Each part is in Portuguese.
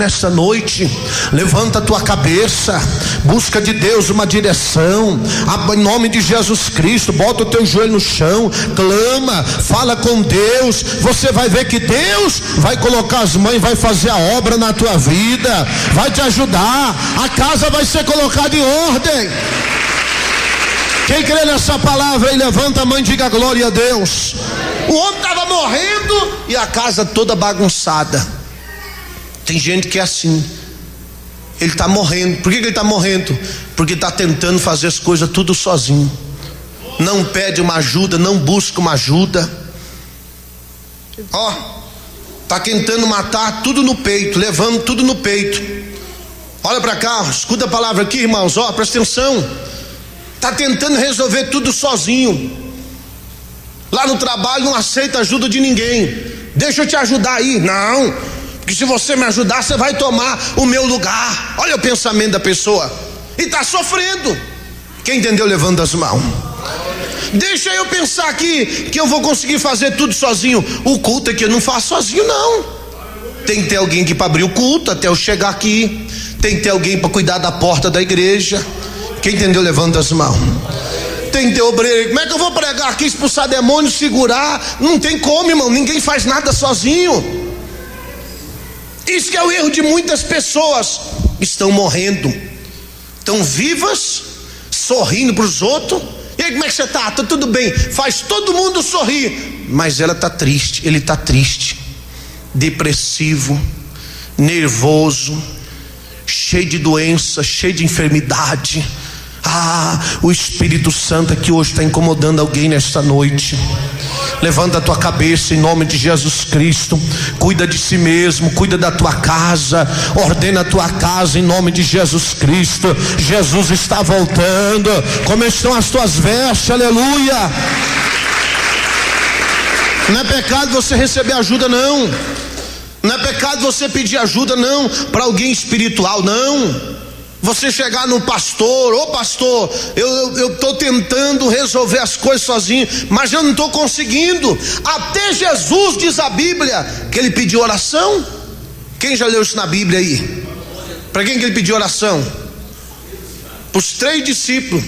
nessa noite. Levanta a tua cabeça, busca de Deus uma direção, em nome de Jesus Cristo. Bota o teu joelho no chão, clama, fala com Deus. Você vai ver que Deus vai colocar as mãos, vai fazer a obra na tua vida, vai te ajudar, a casa vai ser colocada em ordem. Quem crê nessa palavra aí, levanta a mão e diga glória a Deus. O homem estava morrendo e a casa toda bagunçada. Tem gente que é assim, ele está morrendo. Por que ele está morrendo? Porque está tentando fazer as coisas tudo sozinho, não pede uma ajuda, não busca uma ajuda. Está tentando matar tudo no peito, levando tudo no peito. Olha para cá, escuta a palavra aqui, irmãos, presta atenção. Está tentando resolver tudo sozinho. Lá no trabalho não aceita ajuda de ninguém. Deixa eu te ajudar aí. Não, porque se você me ajudar, você vai tomar o meu lugar. Olha o pensamento da pessoa. E está sofrendo. Quem entendeu, levanta as mãos. Deixa eu pensar aqui que eu vou conseguir fazer tudo sozinho. O culto é que eu não faço sozinho, não. Tem que ter alguém aqui para abrir o culto até eu chegar aqui. Tem que ter alguém para cuidar da porta da igreja. Quem entendeu, levanta as mãos. Tem que ter obreiro. Como é que eu vou pregar aqui, expulsar demônio, segurar? Não tem como, irmão. Ninguém faz nada sozinho. Isso que é o erro de muitas pessoas. Estão morrendo, estão vivas, sorrindo para os outros. E aí, como é que você está? Está tudo bem. Faz todo mundo sorrir, mas ela está triste, ele está triste, depressivo, nervoso, cheio de doença, cheio de enfermidade. O Espírito Santo aqui hoje está incomodando alguém nesta noite. Levanta a tua cabeça em nome de Jesus Cristo. Cuida de si mesmo, cuida da tua casa, ordena a tua casa em nome de Jesus Cristo. Jesus está voltando. Como estão as tuas vestes? Aleluia. Não é pecado você receber ajuda, não. Não é pecado você pedir ajuda, não, para alguém espiritual, não. Você chegar no pastor, pastor, eu estou tentando resolver as coisas sozinho, mas eu não estou conseguindo. Até Jesus, diz a Bíblia, que ele pediu oração. Quem já leu isso na Bíblia aí? Para quem que ele pediu oração? Para os 3 discípulos.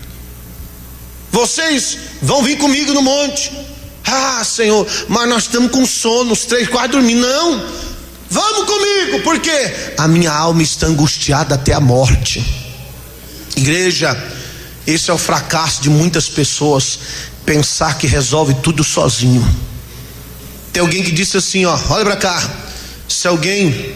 Vocês vão vir comigo no monte. Senhor, mas nós estamos com sono, os 3 quase dormindo. Não, vamos comigo, porque a minha alma está angustiada até a morte. Igreja, esse é o fracasso de muitas pessoas, pensar que resolve tudo sozinho. Tem alguém que disse assim, olha para cá, se alguém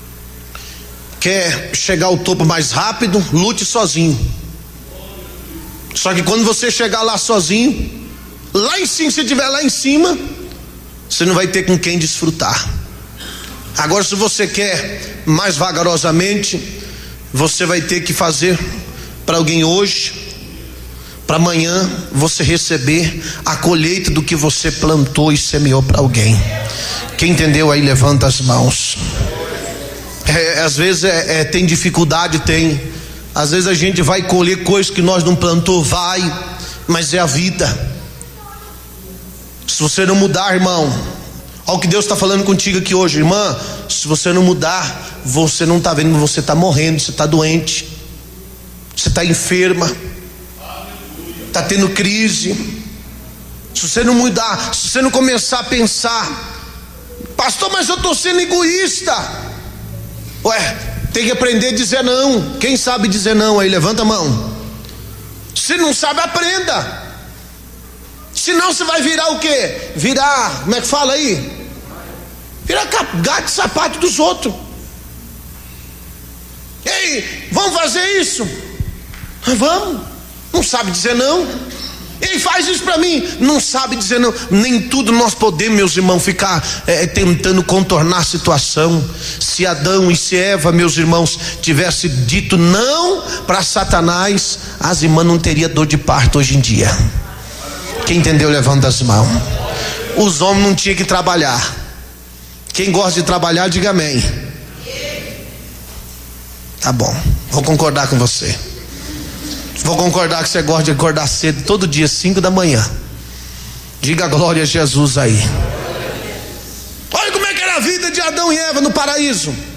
quer chegar ao topo mais rápido, lute sozinho. Só que quando você chegar lá sozinho, lá em cima, se estiver lá em cima, você não vai ter com quem desfrutar. Agora, se você quer mais vagarosamente, você vai ter que fazer para alguém hoje, para amanhã você receber a colheita do que você plantou e semeou para alguém. Quem entendeu aí, levanta as mãos. Às vezes tem dificuldade, tem. Às vezes a gente vai colher coisas que nós não plantou, mas é a vida. Se você não mudar, irmão, olha o que Deus está falando contigo aqui hoje, irmã. Se você não mudar, você não está vendo, você está morrendo, você está doente, você está enferma, está tendo crise. Se você não mudar, se você não começar a pensar, pastor, mas eu estou sendo egoísta. Tem que aprender a dizer não. Quem sabe dizer não aí, levanta a mão. Se não sabe, aprenda. Senão você vai virar o quê? Virar, como é que fala aí? Virar gato e sapato dos outros. Ei, vamos fazer isso? Vamos. Não sabe dizer não. Ei, faz isso para mim. Não sabe dizer não. Nem tudo nós podemos, meus irmãos, ficar tentando contornar a situação. Se Adão e se Eva, meus irmãos, tivesse dito não para Satanás, as irmãs não teriam dor de parto hoje em dia. Quem entendeu, levanta as mãos. Os homens não tinham que trabalhar. Quem gosta de trabalhar, diga amém. Tá bom, vou concordar com você. Vou concordar que você gosta de acordar cedo todo dia, 5 da manhã. Diga glória a Jesus aí. Olha como é que era a vida de Adão e Eva no paraíso.